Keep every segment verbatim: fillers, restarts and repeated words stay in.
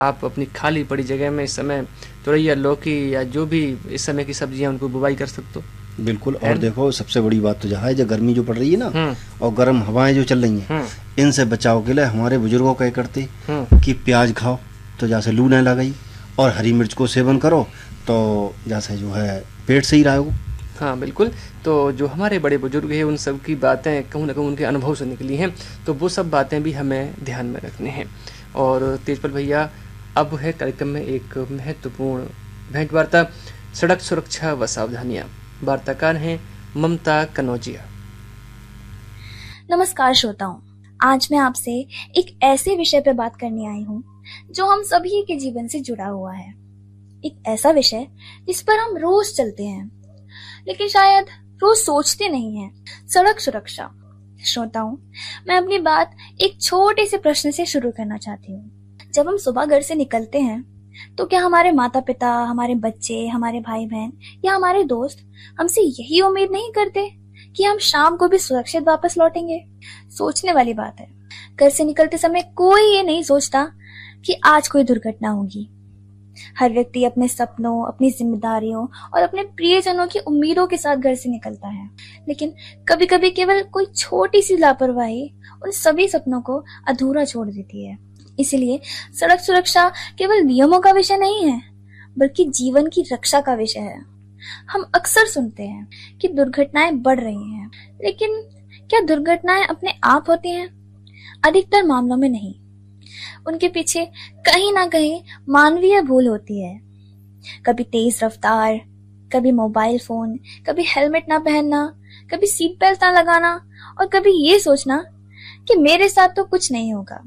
आप अपनी खाली पड़ी जगह में इस समय तुरैया, लौकी या जो भी इस समय की सब्जियां उनको बुवाई कर सकते हो। बिल्कुल। और देखो सबसे बड़ी बात तो जहाँ है, जो गर्मी जो पड़ रही है ना और गर्म हवाएं जो चल रही हैं, इनसे बचाव के लिए हमारे बुजुर्गों कह करते कि प्याज खाओ तो जैसे लू न लगाई, और हरी मिर्च को सेवन करो तो जैसे जो है पेट सही रहेगा। हाँ बिल्कुल। तो जो हमारे बड़े बुजुर्ग हैं उन सब की बातें कहूँ ना कहूँ उनके अनुभव से निकली हैं, तो वो सब बातें भी हमें ध्यान में रखने हैं। और तेजपाल भैया, अब है कार्यक्रम में एक महत्वपूर्ण भेंट वार्ता, सड़क सुरक्षा व सावधानियां। वार्ताकार हैं ममता कनौजिया। नमस्कार श्रोताओं, आज मैं आपसे एक ऐसे विषय पर बात करने आई हूँ जो हम सभी के जीवन से जुड़ा हुआ है। एक ऐसा विषय जिस पर हम रोज चलते हैं लेकिन शायद रोज सोचते नहीं हैं, सड़क सुरक्षा। श्रोताओं, मैं अपनी बात एक छोटे से प्रश्न से शुरू करना चाहती हूँ। जब हम सुबह घर से निकलते हैं तो क्या हमारे माता पिता, हमारे बच्चे, हमारे भाई बहन या हमारे दोस्त हमसे यही उम्मीद नहीं करते कि हम शाम को भी सुरक्षित वापस लौटेंगे? सोचने वाली बात है। घर से निकलते समय कोई ये नहीं सोचता कि आज कोई दुर्घटना होगी। हर व्यक्ति अपने सपनों, अपनी जिम्मेदारियों और अपने प्रियजनों की उम्मीदों के साथ घर से निकलता है, लेकिन कभी कभी केवल कोई छोटी सी लापरवाही उन सभी सपनों को अधूरा छोड़ देती है। इसलिए सड़क सुरक्षा केवल नियमों का विषय नहीं है, बल्कि जीवन की रक्षा का विषय है। हम अक्सर सुनते हैं कि दुर्घटनाएं बढ़ रही हैं, लेकिन क्या दुर्घटनाएं अपने आप होती हैं? अधिकतर मामलों में नहीं। उनके पीछे कहीं ना कहीं मानवीय भूल होती है। कभी तेज रफ्तार, कभी मोबाइल फोन, कभी हेलमेट ना पहनना, कभी सीट बेल्ट ना लगाना और कभी ये सोचना कि मेरे साथ तो कुछ नहीं होगा।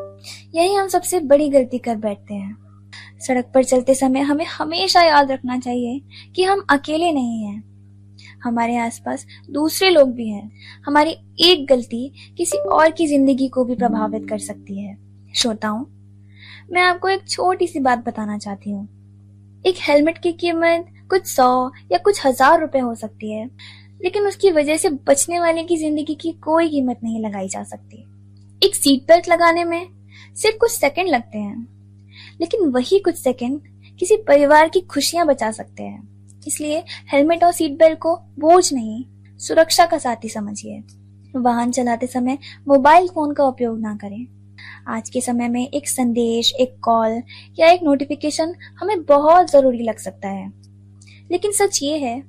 यही हम सबसे बड़ी गलती कर बैठते हैं। सड़क पर चलते समय हमें हमेशा याद रखना चाहिए कि हम अकेले नहीं हैं। हमारे आसपास दूसरे लोग भी हैं। हमारी एक गलती किसी और की जिंदगी को भी प्रभावित कर सकती है। श्रोताओं, मैं आपको एक छोटी सी बात बताना चाहती हूँ। एक हेलमेट की कीमत कुछ सौ या कुछ हजार रुपए हो सकती है, लेकिन उसकी वजह से बचने वाले की जिंदगी की कोई कीमत नहीं लगाई जा सकती। एक सीट बेल्ट लगाने में सिर्फ कुछ सेकंड लगते हैं, लेकिन वही कुछ सेकंड किसी परिवार की खुशियां बचा सकते हैं। इसलिए हेलमेट और सीट बेल्ट को बोझ नहीं, सुरक्षा का साथी समझिए। वाहन चलाते समय मोबाइल फोन का उपयोग ना करें। आज के समय में एक संदेश, एक कॉल या एक नोटिफिकेशन हमें बहुत जरूरी लग सकता है, लेकिन सच ये है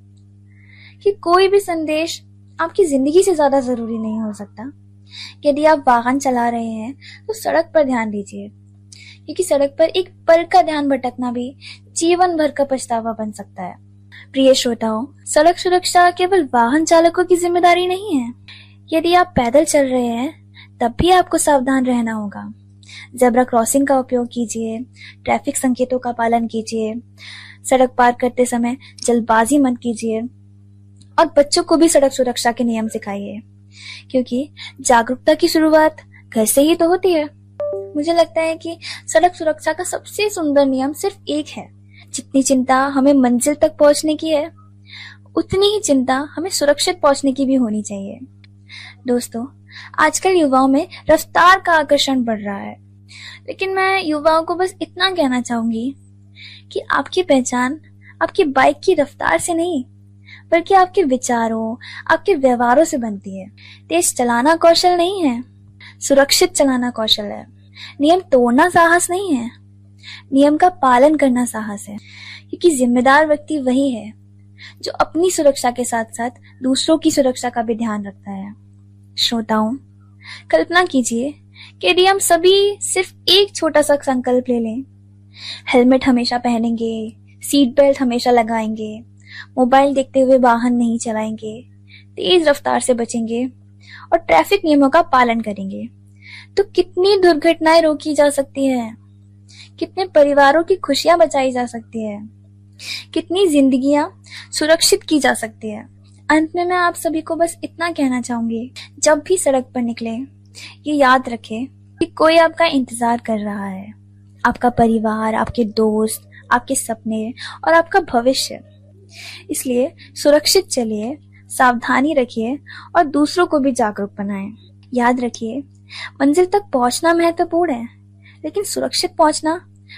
कि कोई भी संदेश आपकी जिंदगी से ज्यादा जरूरी नहीं हो सकता। यदि आप वाहन चला रहे हैं तो सड़क पर ध्यान दीजिए, क्योंकि सड़क पर एक पल का ध्यान भटकना भी जीवन भर का पछतावा बन सकता है। प्रिय श्रोताओं, सड़क सुरक्षा केवल वाहन चालकों की जिम्मेदारी नहीं है। यदि आप पैदल चल रहे हैं तब भी आपको सावधान रहना होगा। जेब्रा क्रॉसिंग का उपयोग कीजिए, ट्रैफिक संकेतों का पालन कीजिए, सड़क पार करते समय जल्दबाजी मत कीजिए और बच्चों को भी सड़क सुरक्षा के नियम सिखाइए, क्योंकि जागरूकता की शुरुआत घर से ही तो होती है। मुझे लगता है कि सड़क सुरक्षा का सबसे सुंदर नियम सिर्फ एक है। जितनी चिंता हमें मंजिल तक पहुंचने की है, उतनी ही चिंता हमें सुरक्षित पहुंचने की भी होनी चाहिए। दोस्तों, आजकल युवाओं में रफ्तार का आकर्षण बढ़ रहा है, लेकिन मैं युवाओं को बस इतना कहना चाहूंगी कि आपकी पहचान आपकी बाइक की रफ्तार से नहीं, बल्कि आपके विचारों, आपके व्यवहारों से बनती है। तेज चलाना कौशल नहीं है, सुरक्षित चलाना कौशल है। नियम तोड़ना साहस नहीं है, नियम का पालन करना साहस है, क्योंकि जिम्मेदार व्यक्ति वही है जो अपनी सुरक्षा के साथ साथ दूसरों की सुरक्षा का भी ध्यान रखता है। श्रोताओं, कल्पना कीजिए कि यदि हम सभी सिर्फ एक छोटा सा संकल्प ले लें, हेलमेट हमेशा पहनेंगे, सीट बेल्ट हमेशा लगाएंगे, मोबाइल देखते हुए वाहन नहीं चलाएंगे, तेज रफ्तार से बचेंगे और ट्रैफिक नियमों का पालन करेंगे, तो कितनी दुर्घटनाएं रोकी जा सकती है, कितने परिवारों की खुशियां बचाई जा सकती है, कितनी जिंदगियां सुरक्षित की जा सकती है। अंत में मैं आप सभी को बस इतना कहना चाहूंगी, जब भी सड़क पर निकले ये याद रखें कि कोई आपका इंतजार कर रहा है। आपका परिवार, आपके दोस्त, आपके सपने और आपका भविष्य। इसलिए सुरक्षित चलिए, सावधानी रखिए और दूसरों को भी जागरूक बनाएं। याद रखिए, मंजिल तक पहुंचना महत्वपूर्ण है, लेकिन सुरक्षित पहुंचना